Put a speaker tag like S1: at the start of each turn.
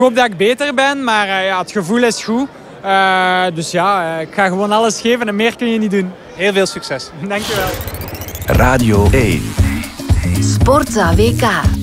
S1: Ik hoop dat ik beter ben, maar het gevoel is goed. Dus ja, ik ga gewoon alles geven en meer kun je niet doen.
S2: Heel veel succes.
S1: Dankjewel.
S3: Radio 1.
S4: Sportza WK.